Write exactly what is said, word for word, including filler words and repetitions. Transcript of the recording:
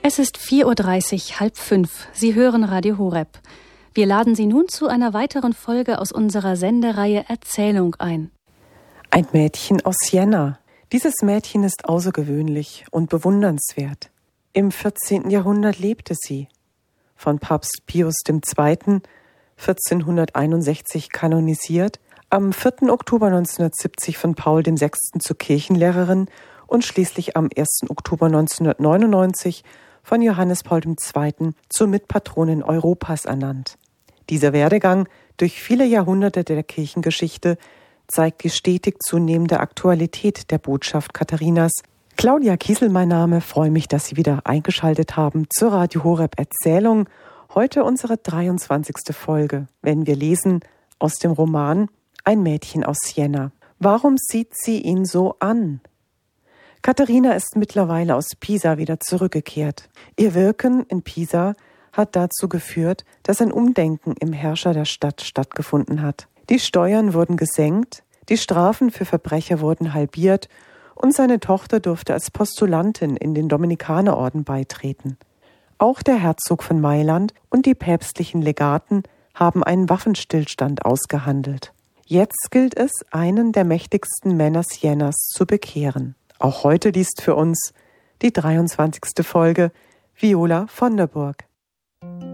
Es ist vier Uhr dreißig, halb fünf. Sie hören Radio Horeb. Wir laden Sie nun zu einer weiteren Folge aus unserer Sendereihe Erzählung ein. Ein Mädchen aus Siena. Dieses Mädchen ist außergewöhnlich und bewundernswert. Im vierzehnten Jahrhundert lebte sie. Von Papst Pius der Zweite. vierzehnhunderteinundsechzig kanonisiert, am vierten Oktober neunzehnhundertsiebzig von Paul der Sechste zur Kirchenlehrerin und schließlich am ersten Oktober neunzehnhundertneunundneunzig von Johannes Paul der Zweite. zur Mitpatronin Europas ernannt. Dieser Werdegang durch viele Jahrhunderte der Kirchengeschichte zeigt die stetig zunehmende Aktualität der Botschaft Katharinas. Claudia Kiesel mein Name, freue mich, dass Sie wieder eingeschaltet haben zur Radio Horeb Erzählung. Heute unsere dreiundzwanzigste Folge, wenn wir lesen aus dem Roman Ein Mädchen aus Siena. Warum sieht sie ihn so an? Katharina ist mittlerweile aus Pisa wieder zurückgekehrt. Ihr Wirken in Pisa hat dazu geführt, dass ein Umdenken im Herrscher der Stadt stattgefunden hat. Die Steuern wurden gesenkt, die Strafen für Verbrecher wurden halbiert und seine Tochter durfte als Postulantin in den Dominikanerorden beitreten. Auch der Herzog von Mailand und die päpstlichen Legaten haben einen Waffenstillstand ausgehandelt. Jetzt gilt es, einen der mächtigsten Männer Sienas zu bekehren. Auch heute liest für uns die dreiundzwanzigste Folge Viola von der Burg.